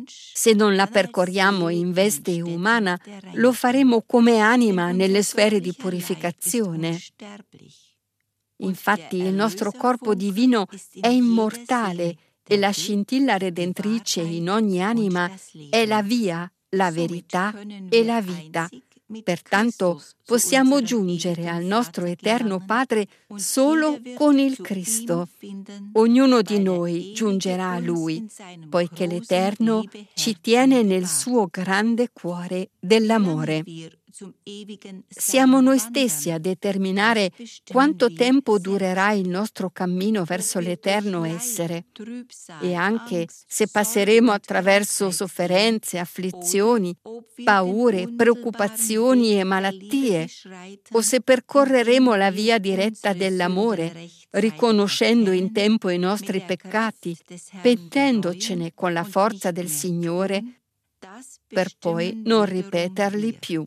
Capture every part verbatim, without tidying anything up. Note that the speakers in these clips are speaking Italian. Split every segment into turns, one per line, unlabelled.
Se non la percorriamo in veste umana, lo faremo come anima nelle sfere di purificazione. Infatti il nostro corpo divino è immortale e la scintilla redentrice in ogni anima è la via, la verità e la vita. Pertanto possiamo giungere al nostro eterno Padre solo con il Cristo. Ognuno di noi giungerà a Lui, poiché l'Eterno ci tiene nel suo grande cuore dell'amore. Siamo noi stessi a determinare quanto tempo durerà il nostro cammino verso l'eterno essere, e anche se passeremo attraverso sofferenze, afflizioni, paure, preoccupazioni e malattie, o se percorreremo la via diretta dell'amore, riconoscendo in tempo i nostri peccati, pentendocene con la forza del Signore, per poi non ripeterli più.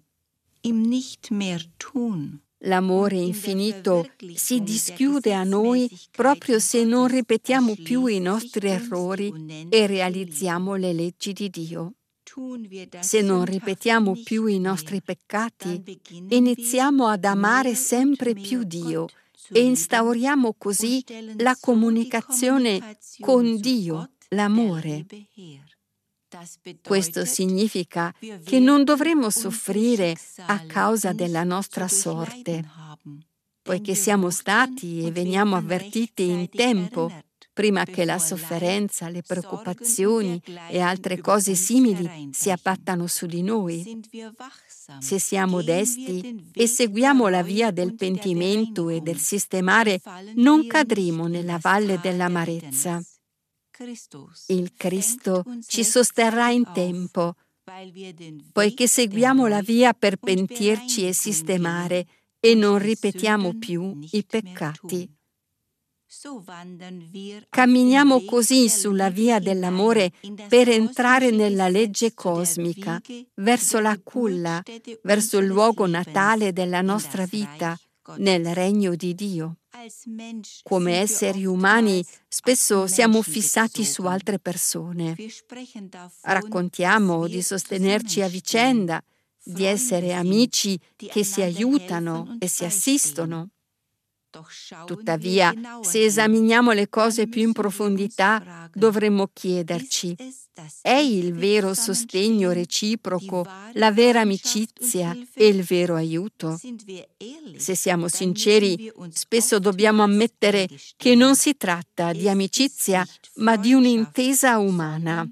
L'amore infinito si dischiude a noi proprio se non ripetiamo più i nostri errori e realizziamo le leggi di Dio. Se non ripetiamo più i nostri peccati, iniziamo ad amare sempre più Dio e instauriamo così la comunicazione con Dio, l'amore. Questo significa che non dovremo soffrire a causa della nostra sorte, poiché siamo stati e veniamo avvertiti in tempo, prima che la sofferenza, le preoccupazioni e altre cose simili si abbattano su di noi. Se siamo desti e seguiamo la via del pentimento e del sistemare, non cadremo nella valle dell'amarezza. Il Cristo ci sosterrà in tempo, poiché seguiamo la via per pentirci e sistemare e non ripetiamo più i peccati. Camminiamo così sulla via dell'amore per entrare nella legge cosmica, verso la culla, verso il luogo natale della nostra vita, nel regno di Dio. Come esseri umani spesso siamo fissati su altre persone. Raccontiamo di sostenerci a vicenda, di essere amici che si aiutano e si assistono. Tuttavia, se esaminiamo le cose più in profondità, dovremmo chiederci: è il vero sostegno reciproco, la vera amicizia e il vero aiuto? Se siamo sinceri, spesso dobbiamo ammettere che non si tratta di amicizia, ma di un'intesa umana.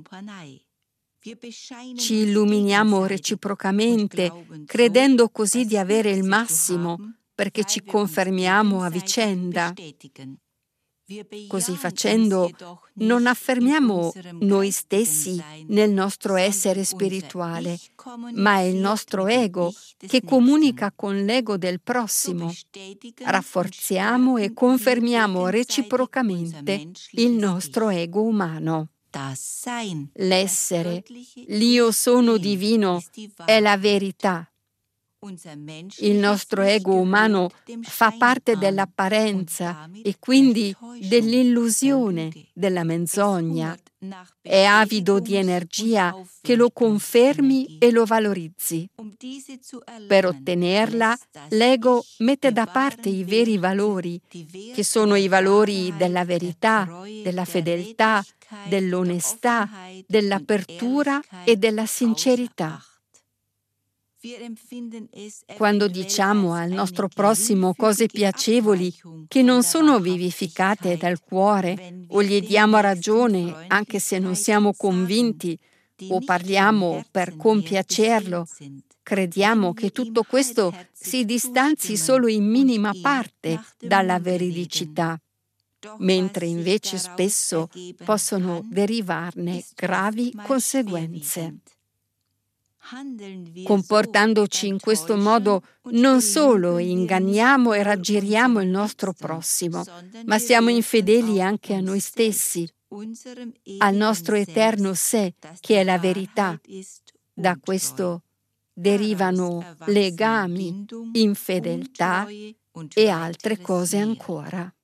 Ci illuminiamo reciprocamente, credendo così di avere il massimo, perché ci confermiamo a vicenda. Così facendo, non affermiamo noi stessi nel nostro essere spirituale, ma è il nostro ego che comunica con l'ego del prossimo. Rafforziamo e confermiamo reciprocamente il nostro ego umano. L'essere, l'Io sono divino, è la verità. Il nostro ego umano fa parte dell'apparenza e quindi dell'illusione, della menzogna. È avido di energia che lo confermi e lo valorizzi. Per ottenerla, l'ego mette da parte i veri valori, che sono i valori della verità, della fedeltà, dell'onestà, dell'apertura e della sincerità. Quando diciamo al nostro prossimo cose piacevoli che non sono vivificate dal cuore, o gli diamo ragione anche se non siamo convinti, o parliamo per compiacerlo, crediamo che tutto questo si distanzi solo in minima parte dalla veridicità, mentre invece spesso possono derivarne gravi conseguenze. Comportandoci in questo modo non solo inganniamo e raggiriamo il nostro prossimo, ma siamo infedeli anche a noi stessi, al nostro eterno sé, che è la verità. Da questo derivano legami, infedeltà e altre cose ancora.